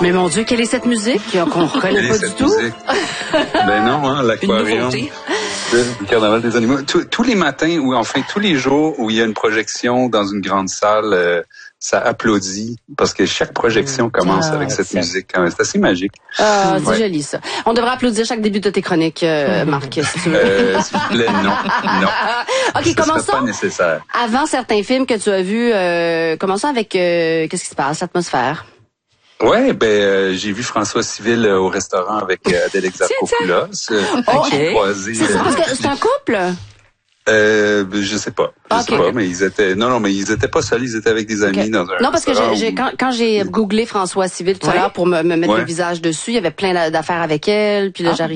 Mais mon Dieu, quelle est cette musique qu'on reconnaît pas du tout? Ben non, hein, l'aquarium. Le carnaval des animaux. Tous les matins, ou enfin tous les jours où il y a une projection dans une grande salle, ça applaudit parce que chaque projection commence avec cette musique. C'est assez magique. C'est joli ça. On devrait applaudir chaque début de tes chroniques, Marc, si tu veux. S'il vous plaît, non. OK, commençons. Pas nécessaire. Avant certains films que tu as vus, commençons avec qu'est-ce qui se passe, l'atmosphère. Ouais, j'ai vu François Civil au restaurant avec Adèle Exarchopoulos. J'ai croisé. C'est un couple? Je sais pas. Je sais pas, mais ils étaient. Non, mais ils étaient pas seuls, ils étaient avec des amis dans un. Non, parce que quand j'ai googlé François Civil tout à l'heure pour me mettre le visage dessus, il y avait plein d'affaires avec elle, puis là j'arrive.